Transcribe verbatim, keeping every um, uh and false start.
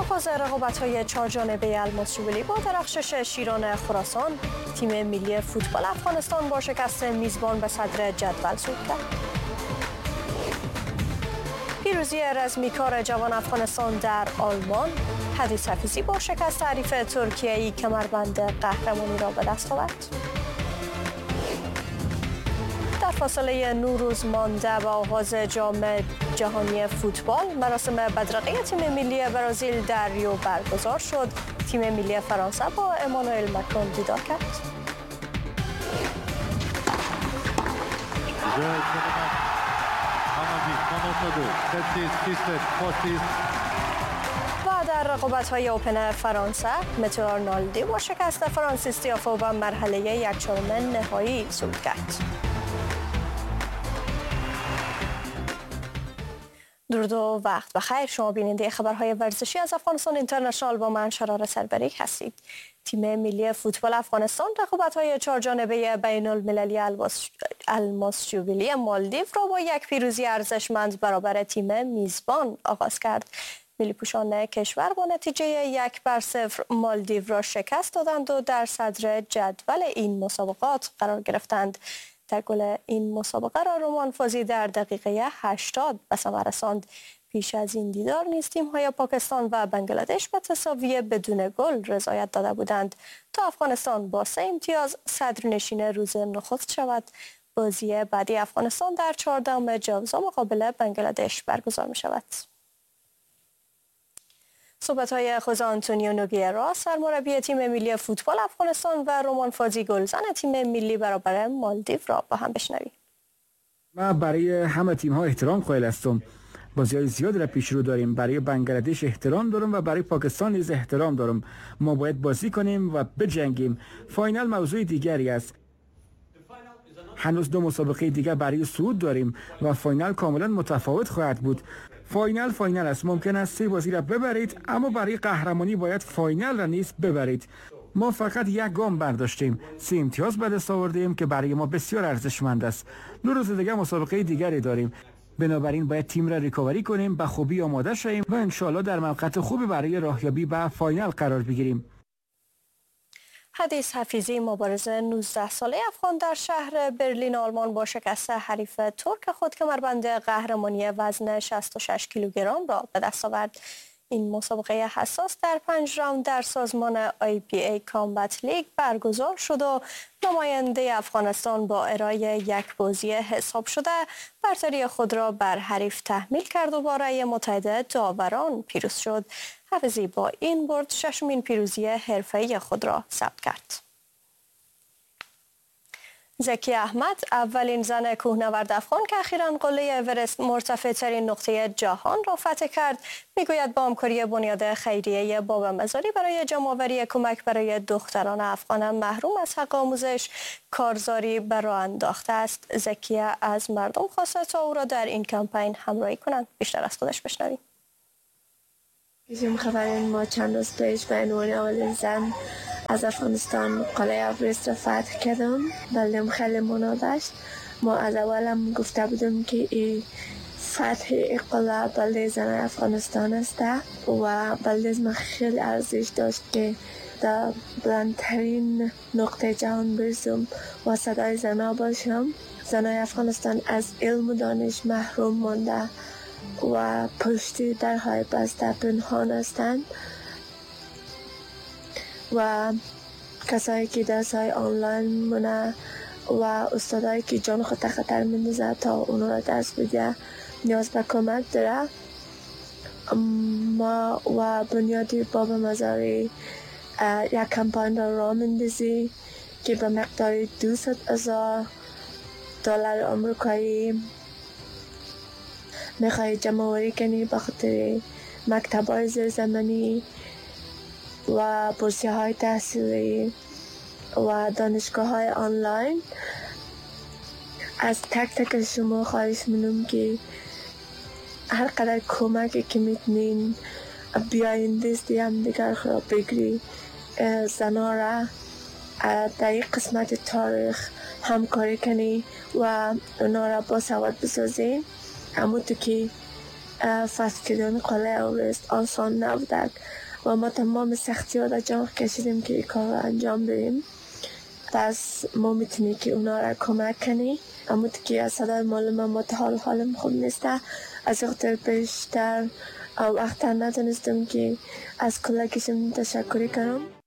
آغاز رقابت‌های چهارجانبه الماس جوبلی با درخشش شیران خراسان، تیم ملی فوتبال افغانستان با شکست میزبان به صدر جدول صعود کرد. پیروزی رزمیکار جوان افغانستان در آلمان، حدیث حفیظی با شکست حریف ترکیه‌ای کمربند قهرمانی را به دست آورد. در فاصله نو روز مانده به آغاز جام جهانی فوتبال، مراسم بدرقه تیم ملی برزیل در ریو برگزار شد. تیم ملی فرانسه با امانوئل مکرون دیدار کرد. و در رقابت‌های اوپن فرانسه، متئو آرنالدی با شکست فرانسیس تیافو به مرحله یک چهارم نهایی صعود کرد. درود و وقت بخیر. شما بیننده خبرهای ورزشی از افغانستان اینترنشنال با من شرار سربری هستید. تیم ملی فوتبال افغانستان رقابت‌های چهارجانبه بین المللی الماس جوبلی مالدیو را با یک پیروزی ارزشمند برابر تیم میزبان آغاز کرد. ملی پوشان کشور با نتیجه یک بر صفر مالدیو را شکست دادند و در صدر جدول این مسابقات قرار گرفتند. در گل این مسابقه را رومان فوزی در دقیقه هشتاد به ثمر رساند. پیش از این دیدار نیز تیم‌های پاکستان و بنگلادش به تساوی بدون گل رضایت داده بودند تا افغانستان با سه امتیاز صدرنشین روز نخست شود. بازی بعدی افغانستان در چهاردهم ژانویه مقابل بنگلادش برگزار می شود. صحبت‌های خوزه آنتونیو نوگیرا، سرمربی تیم ملی فوتبال افغانستان و رومان فوزی گلزن تیم ملی برابر مالدیو را با هم بشنویم. ما برای همه تیم‌ها احترام قائل هستم. بازی‌های زیادی را پیش رو داریم. برای بنگلادش احترام دارم و برای پاکستان نیز احترام دارم. ما باید بازی کنیم و بجنگیم. فاینال موضوع دیگری است. هنوز دو مسابقه دیگر برای صعود داریم و فاینال کاملا متفاوت خواهد بود. فاینال فاینال است. ممکن است سه بازی را ببرید، اما برای قهرمانی باید فاینال را نیز ببرید. ما فقط یک گام برداشتیم، سه امتیاز به دست آوردیم که برای ما بسیار ارزشمند است. دو روز دیگر مسابقه دیگری داریم، بنابراین باید تیم را ریکاوری کنیم، به خوبی آماده شویم و انشالله در موقعیت خوبی برای راهیابی به فاینال قرار بگیریم. حدیث حفیظی، مبارز نوزده ساله افغان در شهر برلین آلمان با شکست حریف ترک خود کمربند قهرمانی وزن شصت و شش کیلوگرم را به دست آورد. این مسابقه حساس در پنج راوند در سازمان آی پی ای کامبت لیگ برگزار شد و نماینده افغانستان با ارائه یک بازی حساب شده برتری خود را بر حریف تحمیل کرد و با رأی متحد داوران پیروز شد. حفیظی با این برد ششمین پیروزی حرفه‌ای خود را ثبت کرد. زکی احمد، اولین زن کوهنورد افغان که اخیراً قله اورست مرتفع ترین نقطه جهان را فتح کرد، میگوید با همکاری بنیاد خیریه باب مزاری برای جمع‌آوری کمک برای دختران افغان محروم از حق آموزش کارزاری بر راه انداخته است. زکیه از مردم خواسته تا او را در این کمپین همراهی کنند. بیشتر از خودش بشنویم. کشیم خبرین ما چند روز پیش به عنوان اولین زن از افغانستان قلعه اورست را فتح کردم. بلدم خیلی منادشت. ما از اولم گفته بودم که این فتح قلعه بلده زن افغانستان است و بلده من خیلی ارزش داشت که در بلندترین نقطه جهان برسم و صدای زنها باشم. زنای افغانستان از علم و دانش محروم مانده و پشت درهای بسته پنهان هستند و کسایی که درس‌های آنلاین مونه و استادایی که جان خود خطر میندازه تا اونو را درس بده نیاز به کمک داره. ما و بنیاد باب مزاری یک کمپاین را راه میندازی که به مقدار دویست هزار دلار آمریکایی میخوای جمع آوری کنی به خاطر مکتب‌های زیرزمینی و بورسیه‌های تحصیلی و دانشگاه‌های آنلاین. از تک تک شما خواهش می‌کنم که هر قدر کمکی که میتونین بیاین دستی هم دیگر را بگیری، زنها را در این قسمت تاریخ همکاری کنی و اونا را با سواد بسازین. همون تو که فتح کردن قلعه اورست آسان نبود و ما تمام سختی ها در جان کشیدیم که این کار را انجام بدیم. دست ما میتونی که اونا را کمک کنی. اما که از صدای معلومه ما حال حالم خوب نیسته، از اختر پیشتر وقتا نتونستم که از کلکشم تشکری کنم.